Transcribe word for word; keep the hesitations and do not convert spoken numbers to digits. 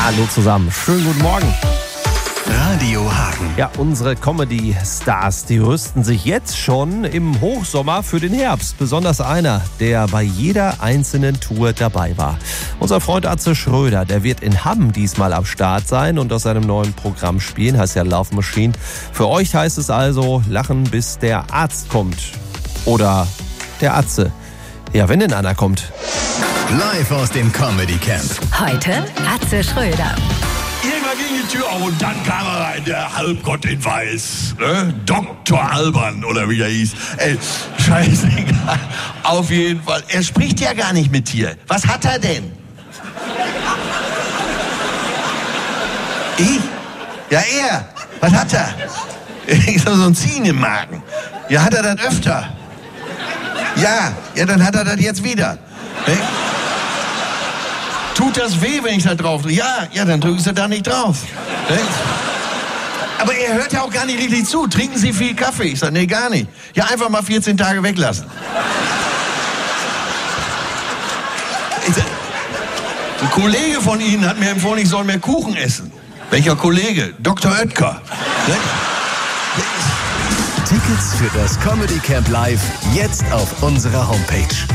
Hallo zusammen, schönen guten Morgen. Radio Hagen. Ja, unsere Comedy-Stars, die rüsten sich jetzt schon im Hochsommer für den Herbst. Besonders einer, der bei jeder einzelnen Tour dabei war. Unser Freund Atze Schröder, der wird in Hamm diesmal am Start sein und aus seinem neuen Programm spielen, heißt ja Love Machine. Für euch heißt es also, lachen bis der Arzt kommt. Oder der Atze. Ja, wenn denn einer kommt. Live aus dem Comedy Camp. Heute Atze Schröder. Irgendwann ging die Tür auf und dann kam er rein, der Halbgott in Weiß. Ne? Doktor Alban oder wie er hieß. Ey, scheißegal. Auf jeden Fall. Er spricht ja gar nicht mit dir. Was hat er denn? Ich? Ja, er. Was hat er? Ich so ein Ziehen im Magen. Ja, hat er das öfter? Ja, ja, dann hat er das jetzt wieder. Ne? Tut das weh, wenn ich da drauf drücke? Ja, ja, dann drücken Sie da nicht drauf. Ne? Aber er hört ja auch gar nicht richtig zu. Trinken Sie viel Kaffee? Ich sage, nee, gar nicht. Ja, einfach mal vierzehn Tage weglassen. Ich sag, ein Kollege von Ihnen hat mir empfohlen, ich soll mehr Kuchen essen. Welcher Kollege? Doktor Oetker. Ne? Tickets für das Comedy Camp Live jetzt auf unserer Homepage.